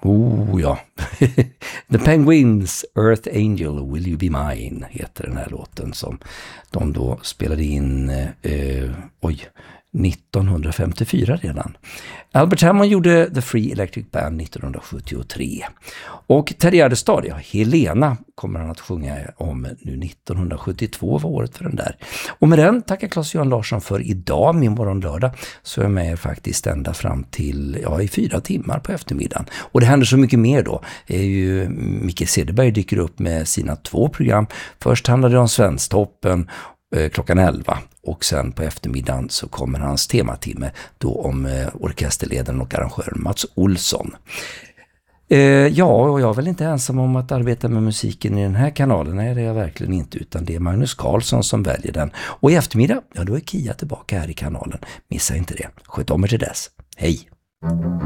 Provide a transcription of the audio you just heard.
Oh ja. The Penguins, Earth Angel, Will You Be Mine heter den här låten som de då spelade in 1954 redan. Albert Hammond gjorde The Free Electric Band 1973. Och Terry Gärdestad, Helena, kommer han att sjunga om nu 1972 var året för den där. Och med den tackar Claes-Johan Larsson för idag, min morgonlördag, så är jag med faktiskt ända fram till i 4 timmar på eftermiddagen. Och det händer så mycket mer då. Det är ju Micke Cederberg dyker upp med sina 2 program. Först handlar det om Svensktoppen klockan 11 och sen på eftermiddagen så kommer hans tematimme då om orkesterledaren och arrangören Mats Olsson. Och jag är väl inte ensam om att arbeta med musiken i den här kanalen. Nej, det är jag verkligen inte, utan det är Magnus Carlsson som väljer den. Och i eftermiddag, då är Kia tillbaka här i kanalen. Missa inte det. Sköt om er till dess. Hej!